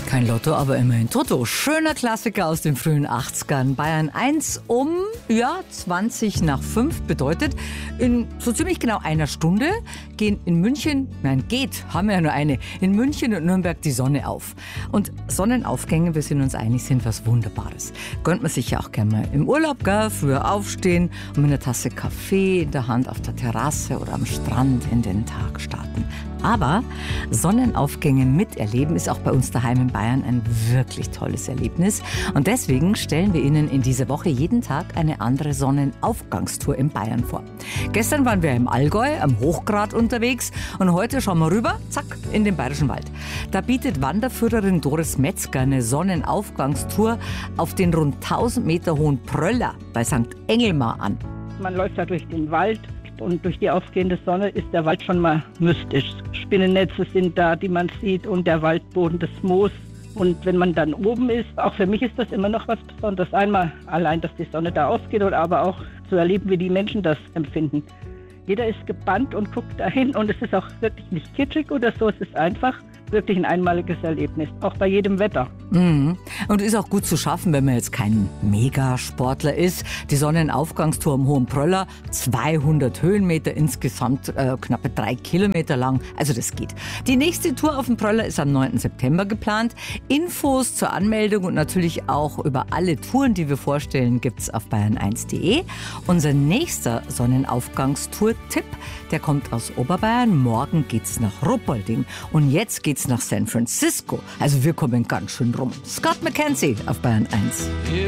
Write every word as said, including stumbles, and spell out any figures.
Kein Lotto, aber immerhin Toto. Schöner Klassiker aus den frühen achtzigern. Bayern eins um, ja, zwanzig nach fünf bedeutet, in so ziemlich genau einer Stunde gehen in München, nein, geht, haben wir ja nur eine, in München und Nürnberg die Sonne auf. Und Sonnenaufgänge, wir sind uns einig, sind was Wunderbares. Gönnt man sich ja auch gerne mal im Urlaub, gell? Früher aufstehen und mit einer Tasse Kaffee in der Hand auf der Terrasse oder am Strand in den Tag starten. Aber Sonnenaufgänge miterleben ist auch bei uns daheim in Bayern ein wirklich tolles Erlebnis. Und deswegen stellen wir Ihnen in dieser Woche jeden Tag eine andere Sonnenaufgangstour in Bayern vor. Gestern waren wir im Allgäu am Hochgrat unterwegs und heute schauen wir rüber, zack, in den Bayerischen Wald. Da bietet Wanderführerin Doris Metzger eine Sonnenaufgangstour auf den rund tausend Meter hohen Pröller bei Sankt Engelmar an. Man läuft da durch den Wald. Und durch die aufgehende Sonne ist der Wald schon mal mystisch. Spinnennetze sind da, die man sieht, und der Waldboden, das Moos. Und wenn man dann oben ist, auch für mich ist das immer noch was Besonderes. Einmal allein, dass die Sonne da aufgeht, oder aber auch zu erleben, wie die Menschen das empfinden. Jeder ist gebannt und guckt dahin, und es ist auch wirklich nicht kitschig oder so, es ist einfach wirklich ein einmaliges Erlebnis, auch bei jedem Wetter. Mhm. Und ist auch gut zu schaffen, wenn man jetzt kein Megasportler ist. Die Sonnenaufgangstour am Hohen Pröller, zweihundert Höhenmeter, insgesamt äh, knappe drei Kilometer lang. Also das geht. Die nächste Tour auf dem Pröller ist am neunten September geplant. Infos zur Anmeldung und natürlich auch über alle Touren, die wir vorstellen, gibt's auf bayern eins punkt de. Unser nächster Sonnenaufgangstour-Tipp, der kommt aus Oberbayern. Morgen geht's nach Ruppolding und jetzt geht's nach San Francisco. Also wir kommen ganz schön rum. Scott McKenzie auf Bayern eins.